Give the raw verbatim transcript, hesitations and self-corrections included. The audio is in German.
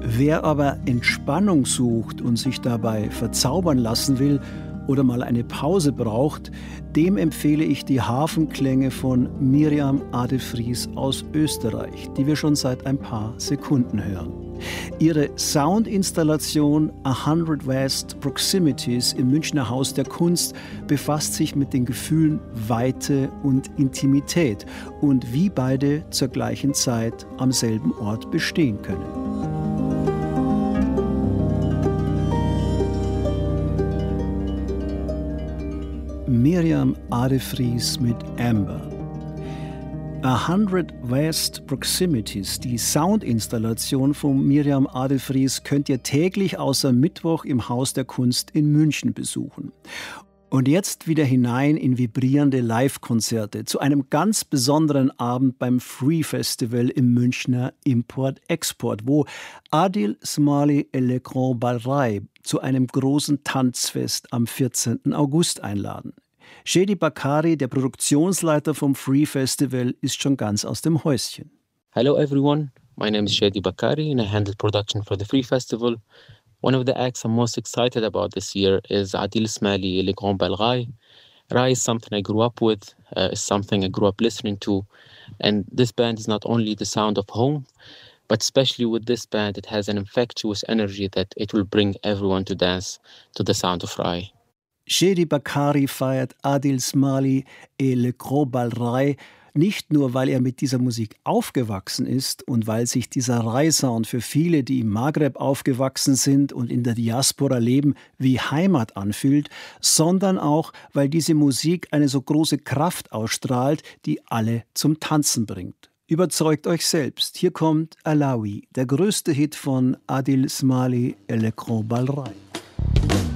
Wer aber Entspannung sucht und sich dabei verzaubern lassen will oder mal eine Pause braucht, dem empfehle ich die Hafenklänge von Miriam Adefries aus Österreich, die wir schon seit ein paar Sekunden hören. Ihre Soundinstallation A Hundred Vast Proximities im Münchner Haus der Kunst befasst sich mit den Gefühlen Weite und Intimität und wie beide zur gleichen Zeit am selben Ort bestehen können. Miriam Adefries mit Amber. A Hundred Vast Proximities, die Soundinstallation von Miriam Adefries, könnt ihr täglich außer Mittwoch im Haus der Kunst in München besuchen. Und jetzt wieder hinein in vibrierende Live-Konzerte zu einem ganz besonderen Abend beim Free Festival im Münchner Import-Export, wo Adil Smali et Le Grand Bal zu einem großen Tanzfest am vierzehnten August einladen. Shedi Bakari, der Produktionsleiter vom Free Festival, ist schon ganz aus dem Häuschen. Hello everyone, my name is Shedi Bakari and I handle production for the Free Festival. One of the acts I'm most excited about this year is Adil Smali et Le Grand Bal Rai. Rai is something I grew up with, uh, is something I grew up listening to, and this band is not only the sound of home, but especially with this band, it has an infectious energy that it will bring everyone to dance to the sound of Rai. Shedi Bakari feiert Adil Smali et Le Grand Bal Rai nicht nur, weil er mit dieser Musik aufgewachsen ist und weil sich dieser Rai-Sound für viele, die im Maghreb aufgewachsen sind und in der Diaspora leben, wie Heimat anfühlt, sondern auch, weil diese Musik eine so große Kraft ausstrahlt, die alle zum Tanzen bringt. Überzeugt euch selbst. Hier kommt Alawi, der größte Hit von Adil Smali et Le Grand Bal Rai.